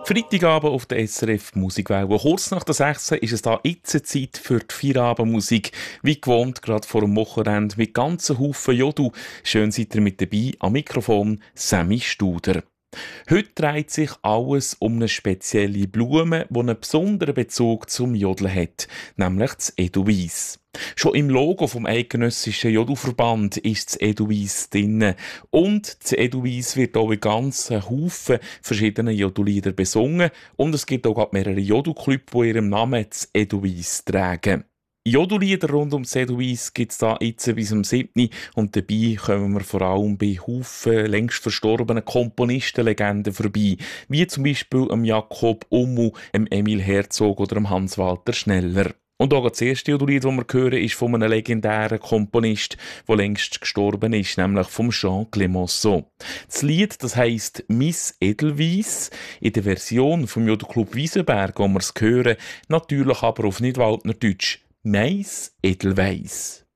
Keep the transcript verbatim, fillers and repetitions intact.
Freitagabend auf der S R F Musikwelle. Kurz nach der sechs ist es da jetzt Zeit für die Feierabendmusik. Wie gewohnt, gerade vor dem Wochenende mit ganzen Haufen Jodel. Schön seid ihr mit dabei. Am Mikrofon Sammy Studer. Heute dreht sich alles um eine spezielle Blume, die einen besonderen Bezug zum Jodeln hat, nämlich das Edelweiss. Schon im Logo vom eidgenössischen Jodelverband ist das Edelweiss drin. Und das Edelweiss wird auch in ganzen Haufen verschiedener Jodellieder besungen. Und es gibt auch mehrere Jodelclubs, die ihrem Namen das Edelweiss tragen. Jodellieder rund um das Edelweiss gibt es da jetzt bis zum siebten und dabei kommen wir vor allem bei Haufen längst verstorbenen Komponistenlegenden vorbei, wie zum Beispiel dem Jakob Ummu, dem Emil Herzog oder dem Hans-Walter Schneller. Und auch das erste Jodellied, das wir hören, ist von einem legendären Komponist, der längst gestorben ist, nämlich vom Jean Clemenceau. Das Lied, das heisst «Miss Edelweiss», in der Version vom Jodelclub Wiesenberg, wo wir es hören, natürlich aber auf Nidwaldner Deutsch «Mais Edelweiss».